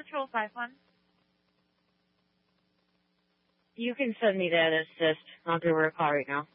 Patrol 5-1. You can send me that assist. I'll give her a call right now.